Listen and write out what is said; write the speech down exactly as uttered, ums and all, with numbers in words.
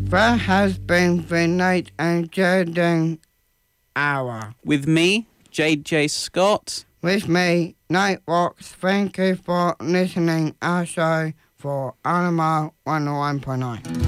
That has been the Nate and Jordan Hour. With me, J J Scott. With me, Nate Rocks. Thank you for listening our show for Animal one oh one point nine.